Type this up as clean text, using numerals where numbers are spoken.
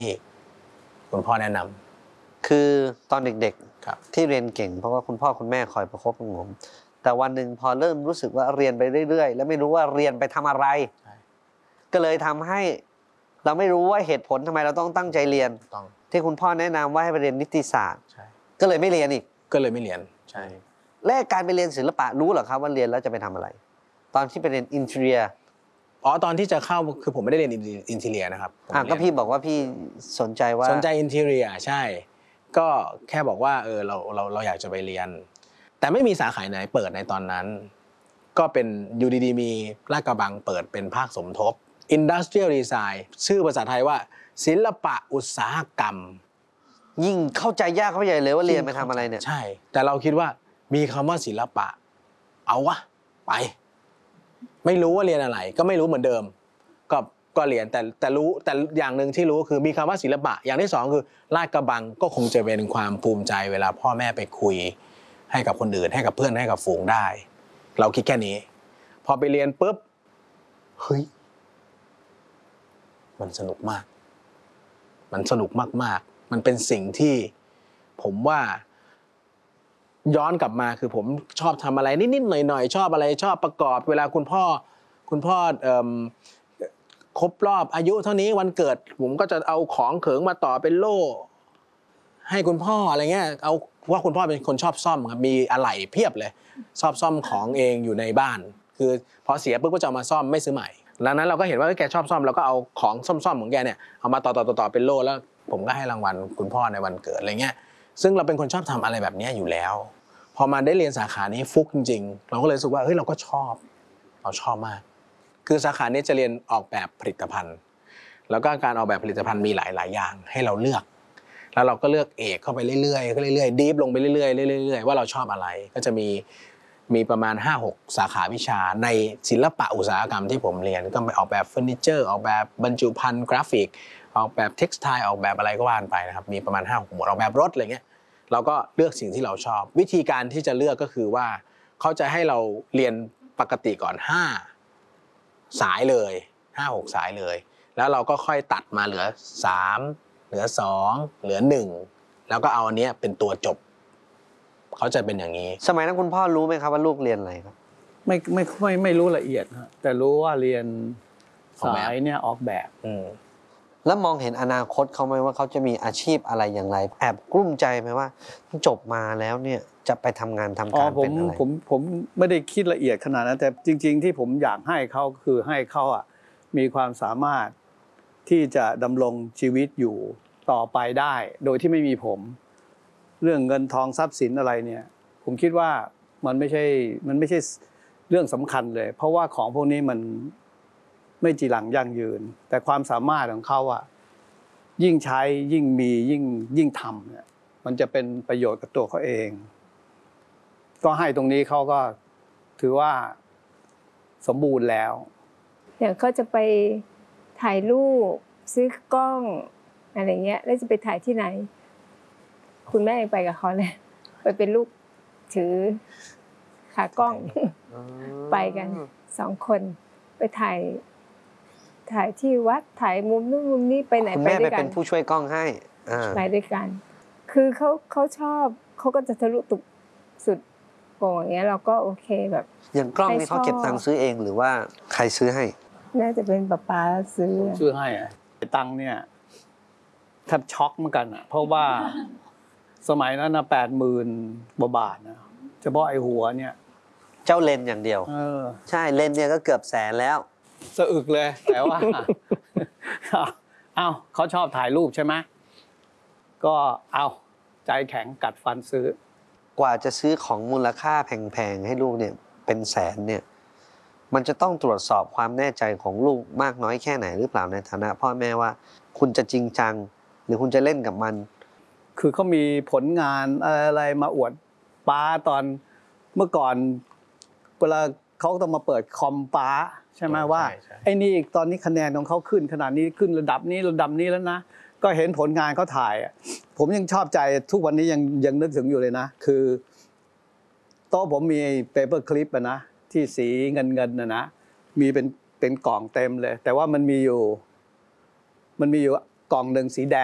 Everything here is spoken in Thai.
ที่คุณพ่อแนะนำคือตอนเด็กๆที่เรียนเก่งเพราะว่าคุณพ่อคุณแม่คอยประคบประหงมแต่วันหนึ่งพอเริ่มรู้สึกว่าเรียนไปเรื่อยๆแล้วไม่รู้ว่าเรียนไปทำอะไรก็เลยทำให้เราไม่รู้ว่าเหตุผลทำไมเราต้องตั้งใจเรียนที่คุณพ่อแนะนำว่าให้ไปเรียนนิติศาสตร์ก็เลยไม่เรียนอีกก็เลยไม่เรียนใช่และการไปเรียนศิลปะรู้เหรอครับว่าเรียนแล้วจะไปทำอะไรตอนที่ไปเรียนอินเทเรียตอนที่จะเข้าคือผมไม่ได้เรียนอินทีเรียนะครับก็พี่บอกว่าพี่สนใจอินทีเรียใช่ก็แค่บอกว่าเราอยากจะไปเรียนแต่ไม่มีสาขาไหนเปิดในตอนนั้นก็เป็นอยู่ดีๆมีลาดกระบังเปิดเป็นภาคสมทบ Industrial Design ชื่อภาษาไทยว่าศิลปะอุตสาหกรรมยิ่งเข้าใจยากเข้าใจเลยว่าเรียนไปทำอะไรเนี่ยใช่แต่เราคิดว่ามีคำว่าศิลปะเอาวะไปไม่รู้ว่าเรียนอะไรก็ไม่รู้เหมือนเดิมก็เรียนแต่รู้แต่อย่างหนึ่งที่รู้คือมีคำว่าศิลปะอย่างที่สองคือลาดกระบังก็คงจะเป็นความภูมิใจเวลาพ่อแม่ไปคุยให้กับคนอื่นให้กับเพื่อนให้กับฝูงได้เราคิดแค่นี้พอไปเรียนปุ๊บเฮ้ยมันสนุกมากมันสนุกมากๆมันเป็นสิ่งที่ผมว่าย้อนกลับมาคือผมชอบทำอะไรนิดๆหน่อยๆชอบอะไรชอบประกอบเวลาคุณพ่อครบรอบอายุเท่านี้วันเกิดผมก็จะเอาของเขิงมาต่อเป็นโล่ให้คุณพ่ออะไรเงี้ยเอาว่าคุณพ่อเป็นคนชอบซ่อมครับมีอะไหล่เพียบเลยชอบซ่อมของเองอยู่ในบ้านคือพอเสียปุ๊บก็จะเอามาซ่อมไม่ซื้อใหม่ดังนั้นเราก็เห็นว่าแกชอบซ่อมเราก็เอาของซ่อมๆของแกเนี่ยเอามาต่อเป็นโล่แล้วผมก็ให้รางวัลคุณพ่อในวันเกิดอะไรเงี้ยซึ่งเราเป็นคนชอบทำอะไรแบบนี้อยู่แล้วพอมาได้เรียนสาขานี้ฟุกจริงๆเราก็เลยรู้สึกว่าเฮ้ยเราก็ชอบเราชอบมากคือสาขานี้จะเรียนออกแบบผลิตภัณฑ์แล้วก็การออกแบบผลิตภัณฑ์มีหลายอย่างให้เราเลือกแล้วเราก็เลือกเอกเข้าไปเรื่อยๆดีฟลงไปเรื่อยๆว่าเราชอบอะไรก็จะมีประมาณ 5-6 สาขาวิชาในศิลปะอุตสาหกรรมที่ผมเรียนก็ไปออกแบบเฟอร์นิเจอร์ออกแบบบรรจุภัณฑ์กราฟิกออกแบบเท็กซ์ไทล์ออกแบบอะไรก็ว่าไปนะครับมีประมาณ 5-6 หมวดออกแบบรถอะไรเงี้ยเราก็เลือกสิ่งที่เราชอบวิธีการที่จะเลือกก็คือว่าเขาจะให้เราเรียนปกติก่อน5 สายเลย5-6 สายเลยแล้วเราก็ค่อยตัดมาเหลือ3เหลือ2เหลือ1แล้วก็เอาอันนี้เป็นตัวจบเขาจะเป็นอย่างนี้สมัยนั้นคุณพ่อรู้ไหมครับว่าลูกเรียนอะไรครับไม่รู้ละเอียดฮะแต่รู้ว่าเรียนสายเนี่ยออกแบบแล้วมองเห็นอนาคตเขาไหมว่าเขาจะมีอาชีพอะไรอย่างไรแอบกลุ้มใจไหมว่าจบมาแล้วเนี่ยจะไปทำงานทำการเป็นอะไรผมไม่ได้คิดละเอียดขนาดนั้นแต่จริงๆที่ผมอยากให้เขาคือให้เขามีความสามารถที่จะดำรงชีวิตอยู่ต่อไปได้โดยที่ไม่มีผมเรื่องเงินทองทรัพย์สินอะไรเนี่ยผมคิดว่ามันไม่ใช่เรื่องสำคัญเลยเพราะว่าของพวกนี้มันไม่จีรังยั่งยืนแต่ความสามารถของเขายิ่งใช้ยิ่งมียิ่งทำเนี่ยมันจะเป็นประโยชน์กับตัวเขาเองก็ให้ตรงนี้เขาก็ถือว่าสมบูรณ์แล้วเดี๋ยวเขาจะไปถ่ายรูปซื้อกล้องอะไรเงี้ยแล้วจะไปถ่ายที่ไหนคุณแม่ไปกับเขาเลยไปเป็นลูกถือขากล้องไปกัน2 คนไปถ่ายที่วัดถ่ายมุมนู้นมุมนี้ไปไหนไปด้วยกันคุณแม่ไปเป็นผู้ช่วยกล้องให้ไปด้วยกันคือเขาชอบเขาก็จะทะลุตุกสุดโป่งอย่างเงี้ยเราก็โอเคแบบอย่างกล้องนี่เขาเก็บตังค์ซื้อเองหรือว่าใครซื้อให้น่าจะเป็นป้าซื้อให้ตังค์เนี่ยแทบช็อกเหมือนกันเพราะว่าสมัยนั้น80,000 กว่าบาทนะเฉพาะไอ้หัวเนี่ยเจ้าเลนอย่างเดียวใช่เลนเนี่ยก็เกือบ100,000แล้วสะอึกเลยแต่ว่าเขาชอบถ่ายรูปใช่ไหมก็ใจแข็งกัดฟันซื้อกว่าจะซื้อของมูลค่าแพงๆให้ลูกเนี่ยเป็นแสนเนี่ยมันจะต้องตรวจสอบความแน่ใจของลูกมากน้อยแค่ไหนหรือเปล่าในฐานะพ่อแม่ว่าคุณจะจริงจังหรือคุณจะเล่นกับมันคือเขามีผลงานอะไรมาอวดป้าตอนเมื่อก่อนเวลาเขาต้องมาเปิดคอมป้าใช่ไหมว่าไอ้นี่ตอนนี้คะแนนของเขาขึ้นขนาดนี้ขึ้นระดับนี้แล้วนะก็เห็นผลงานเขาถ่ายผมยังชอบใจทุกวันนี้ยังนึกถึงอยู่เลยนะคือโต๊ะผมมีเปเปอร์คลิปนะที่สีเงินนะมีเป็นกล่องเต็มเลยแต่ว่ามันมีอยู่กล่องหนึ่งสีแดง